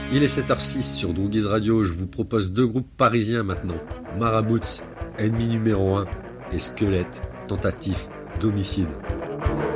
Il est 7h06 sur Droogies Radio, je vous propose deux groupes parisiens maintenant. Marabouts, ennemi numéro 1, et Squelette, tentatif d'homicide.